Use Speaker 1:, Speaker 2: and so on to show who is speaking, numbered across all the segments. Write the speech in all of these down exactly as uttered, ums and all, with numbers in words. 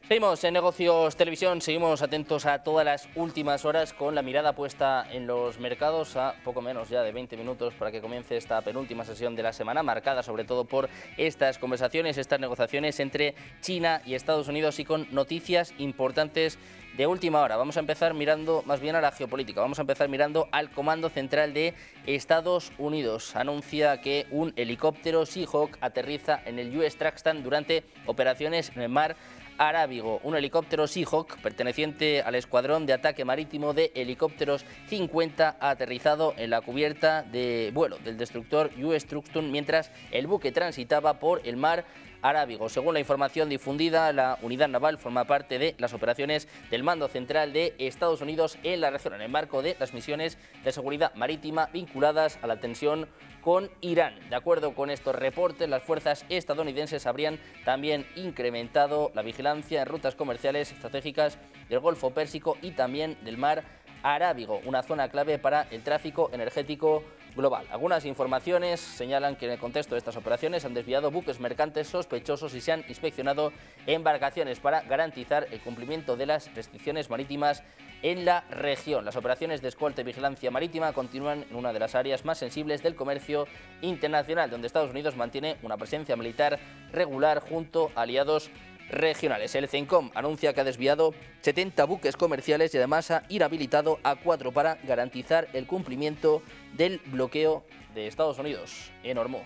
Speaker 1: Seguimos en Negocios Televisión, seguimos atentos a todas las últimas horas con la mirada puesta en los mercados a poco menos ya de veinte minutos para que comience esta penúltima sesión de la semana, marcada sobre todo por estas conversaciones, estas negociaciones entre China y Estados Unidos y con noticias importantes de última hora. Vamos a empezar mirando más bien a la geopolítica, vamos a empezar mirando al Comando Central de Estados Unidos. Anuncia que un helicóptero Seahawk aterriza en el U S Traxtan durante operaciones en el mar Arábigo. Un helicóptero Seahawk perteneciente al escuadrón de ataque marítimo de helicópteros cincuenta ha aterrizado en la cubierta de vuelo del destructor U S Truxtun mientras el buque transitaba por el mar Arábigo. Según la información difundida, la unidad naval forma parte de las operaciones del Mando Central de Estados Unidos en la región, en el marco de las misiones de seguridad marítima vinculadas a la tensión con Irán. De acuerdo con estos reportes, las fuerzas estadounidenses habrían también incrementado la vigilancia en rutas comerciales estratégicas del Golfo Pérsico y también del mar Arábigo, una zona clave para el tráfico energético global. Algunas informaciones señalan que en el contexto de estas operaciones han desviado buques mercantes sospechosos y se han inspeccionado embarcaciones para garantizar el cumplimiento de las restricciones marítimas en la región. Las operaciones de escolta y vigilancia marítima continúan en una de las áreas más sensibles del comercio internacional, donde Estados Unidos mantiene una presencia militar regular junto a aliados regionales. El CENTCOM anuncia que ha desviado setenta buques comerciales y además ha inhabilitado a cuatro para garantizar el cumplimiento del bloqueo de Estados Unidos en Hormuz.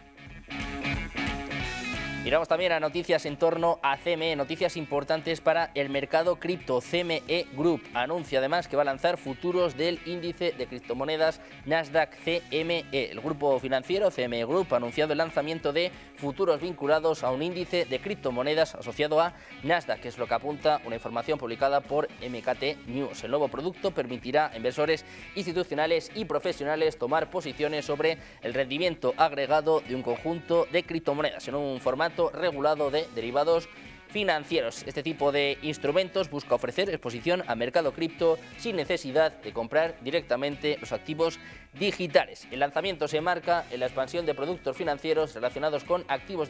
Speaker 1: Miramos también a noticias en torno a C M E, noticias importantes para el mercado cripto. C M E Group anuncia además que va a lanzar futuros del índice de criptomonedas Nasdaq C M E. El grupo financiero C M E Group ha anunciado el lanzamiento de futuros vinculados a un índice de criptomonedas asociado a Nasdaq, que es lo que apunta una información publicada por M K T News. El nuevo producto permitirá a inversores institucionales y profesionales tomar posiciones sobre el rendimiento agregado de un conjunto de criptomonedas en un formato regulado de derivados financieros. Este tipo de instrumentos busca ofrecer exposición al mercado cripto sin necesidad de comprar directamente los activos digitales. El lanzamiento se marca en la expansión de productos financieros relacionados con activos